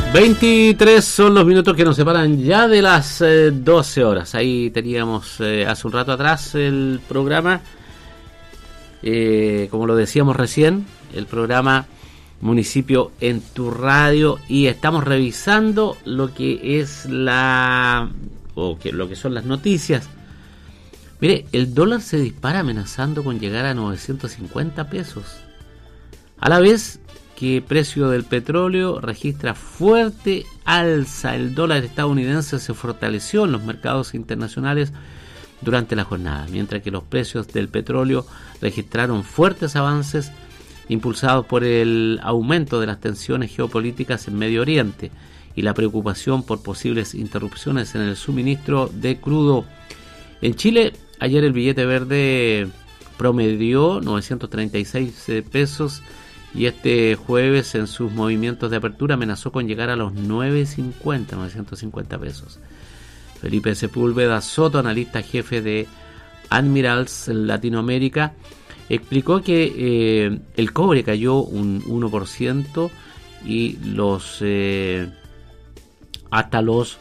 23 son los minutos que nos separan ya de las 12 horas. Ahí teníamos hace un rato atrás el programa, como lo decíamos recién, el programa Municipio en tu Radio, y estamos revisando lo que es lo que son las noticias. Mire, el dólar se dispara amenazando con llegar a 950 pesos. A la vez que el precio del petróleo registra fuerte alza, el dólar estadounidense se fortaleció en los mercados internacionales durante la jornada, mientras que los precios del petróleo registraron fuertes avances impulsados por el aumento de las tensiones geopolíticas en Medio Oriente y la preocupación por posibles interrupciones en el suministro de crudo. En Chile, ayer el billete verde promedió 936 pesos y este jueves en sus movimientos de apertura amenazó con llegar a los 950 pesos. Felipe Sepúlveda Soto, analista jefe de Admirals Latinoamérica, explicó que el cobre cayó un 1% y hasta los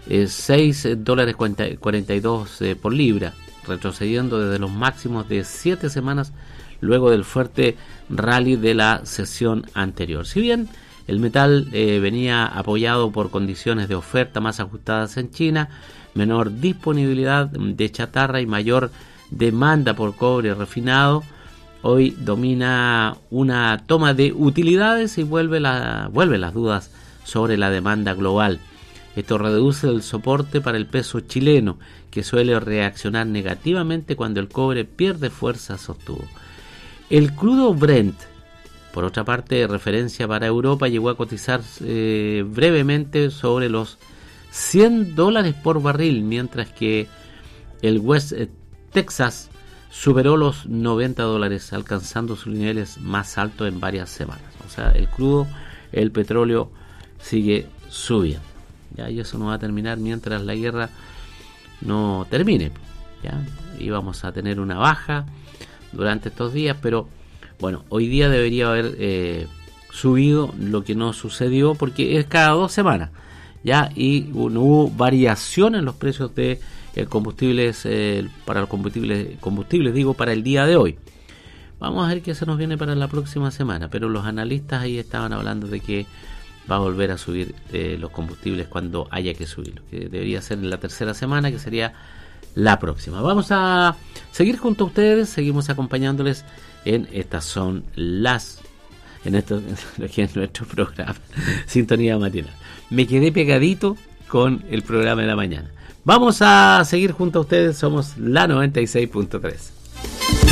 $6.42 por libra, retrocediendo desde los máximos de 7 semanas luego del fuerte rally de la sesión anterior. Si bien el metal venía apoyado por condiciones de oferta más ajustadas en China, menor disponibilidad de chatarra y mayor demanda por cobre refinado, hoy domina una toma de utilidades y vuelve las dudas sobre la demanda global. Esto reduce el soporte para el peso chileno, que suele reaccionar negativamente cuando el cobre pierde fuerza, sostuvo. El crudo Brent, por otra parte, referencia para Europa, llegó a cotizar brevemente sobre los $100 por barril, mientras que el West Texas superó los $90, alcanzando sus niveles más altos en varias semanas. O sea, el petróleo sigue subiendo. ¿Ya? Y eso no va a terminar mientras la guerra no termine. ¿Ya? Y vamos a tener una baja durante estos días, pero bueno, hoy día debería haber subido, lo que no sucedió porque es cada 2 semanas, ya, y no hubo variación en los precios de combustibles para el combustibles digo, para el día de hoy. Vamos a ver qué se nos viene para la próxima semana, pero los analistas ahí estaban hablando de que va a volver a subir los combustibles cuando haya que subirlo, que debería ser en la tercera semana, que sería la próxima. Vamos a seguir junto a ustedes, seguimos acompañándoles en estas son en nuestro programa Sintonía Matinal. Me quedé pegadito con el programa de la mañana. Vamos a seguir junto a ustedes, somos la 96.3.